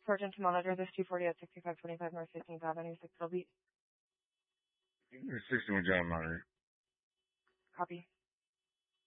Sergeant to monitor this 240 at 6525 North 15th Avenue, 6 Beat. 61 John Monitor. Copy.